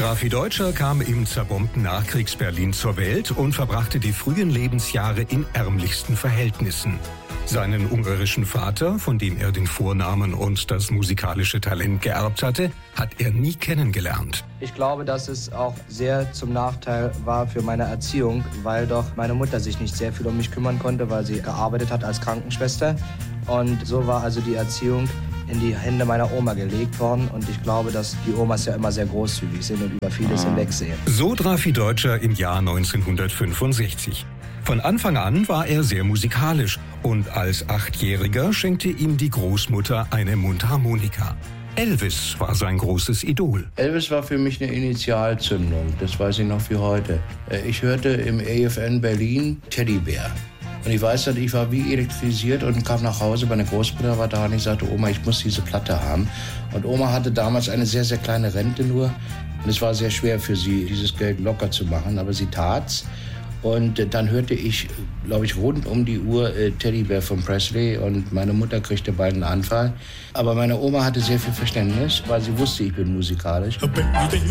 Drafi Deutscher kam im zerbombten Nachkriegs-Berlin zur Welt und verbrachte die frühen Lebensjahre in ärmlichsten Verhältnissen. Seinen ungarischen Vater, von dem er den Vornamen und das musikalische Talent geerbt hatte, hat er nie kennengelernt. Ich glaube, dass es auch sehr zum Nachteil war für meine Erziehung, weil doch meine Mutter sich nicht sehr viel um mich kümmern konnte, weil sie gearbeitet hat als Krankenschwester. Und so war also die Erziehung in die Hände meiner Oma gelegt worden. Und ich glaube, dass die Omas ja immer sehr großzügig sind und über vieles hinwegsehen. So Drafi Deutscher im Jahr 1965. Von Anfang an war er sehr musikalisch und als 8-Jähriger schenkte ihm die Großmutter eine Mundharmonika. Elvis war sein großes Idol. Elvis war für mich eine Initialzündung, das weiß ich noch wie heute. Ich hörte im AFN Berlin Teddybär. Und ich weiß, dass ich war wie elektrisiert und kam nach Hause, meine Großmutter war da und ich sagte, Oma, ich muss diese Platte haben. Und Oma hatte damals eine sehr, sehr kleine Rente nur und es war sehr schwer für sie, dieses Geld locker zu machen, aber sie tat's. Und dann hörte ich, glaube ich, rund um die Uhr Teddybär von Presley und meine Mutter kriegte bald einen Anfall. Aber meine Oma hatte sehr viel Verständnis, weil sie wusste, ich bin musikalisch.